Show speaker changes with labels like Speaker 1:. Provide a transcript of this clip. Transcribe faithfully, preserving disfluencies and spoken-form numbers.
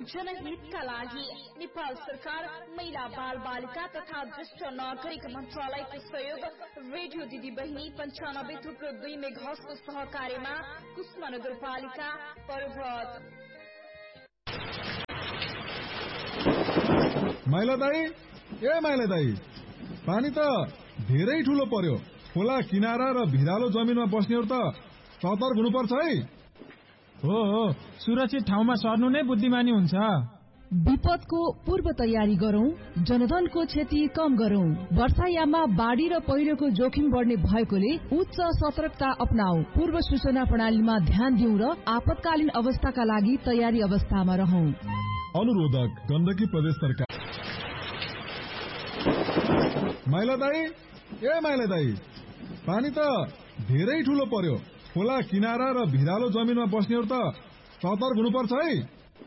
Speaker 1: जनहितका लागि नेपाल सरकार महिला बाल बालिका तथा ज्येष्ठ नागरिक मन्त्रालयको सहयोग रेडियो दिदी बहिनी पञ्चानब्बे थुप्रो दुई मेघासको सहकार्यमा कुष्मा नगरपालिका पर्वत।
Speaker 2: माइला दाई ए माइला दाई पानी त धेरै ठूलो पर्यो। खोला किनारा र भिरालो जमिनमा बस्नेहरू त सतर्क हुनुपर्छ है।
Speaker 3: हो हो सुरक्षित ठाउँमा सर्नु नै बुद्धिमानी हुन्छ।
Speaker 4: विपदको पूर्व तयारी गरौं, जनधनको क्षति कम गरौं। वर्षायाममा बाढ़ी र पहिरोको जोखिम बढ्ने भएकोले उच्च सतर्कता अपनाऊ। पूर्व सूचना प्रणालीमा ध्यान दिउँ र आपतकालीन अवस्थाका लागि तयारी अवस्थामा रहौं।
Speaker 2: अनुरोधक गण्डकी प्रदेश सरकार। माइला दाई ए माइला दाई पानी त धेरै ठूलो पर्यो। खोला किनारा र भिरालो जमिनमा बस्नेहरू त सतर्क हुनुपर्छ है।